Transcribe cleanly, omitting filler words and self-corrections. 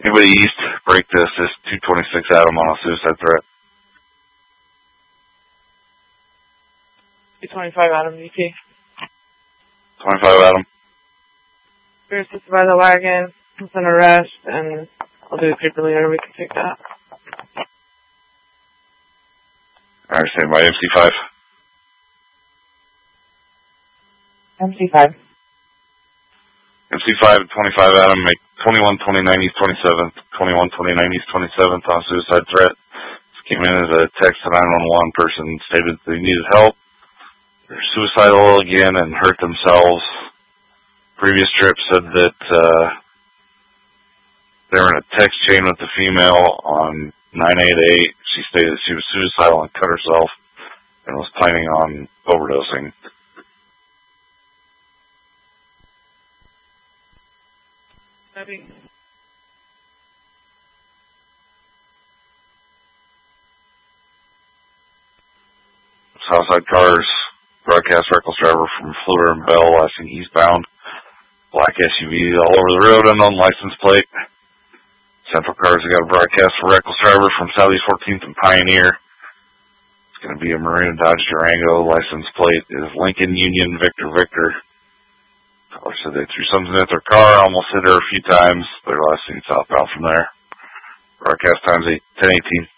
Anybody east, break this. This 226 Adam on a suicide threat. 225 Adam, VP. 25 Adam. We're assisted by the wagon. It's an arrest, and I'll do the paper later. We can take that. Alright, stand by MC5. MC5. MC5 at 25 Adam, make 21 29 East 27th, 21 29 East 27th on suicide threat. This came in as a text to 911. Person stated they needed help. They're suicidal again and hurt themselves. Previous trip said that they were in a text chain with the female on 988. She stated she was suicidal and cut herself and was planning on overdosing. Debbie. Southside cars, broadcast reckless driver from Flutter and Bell, lasting eastbound. Black SUV all over the road, unknown license plate. Central cars, we got a broadcast for reckless driver from Southeast 14th and Pioneer. It's going to be a maroon Dodge Durango. License plate is Lincoln Union Victor Victor. Caller said they threw something at their car, almost hit her a few times. They're last seen southbound from there. Broadcast time's 10:18.